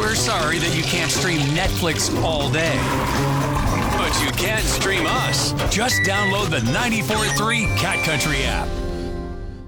never sorry that you can't stream Netflix all day. But you can stream us. Just download the 94.3 Cat Country app.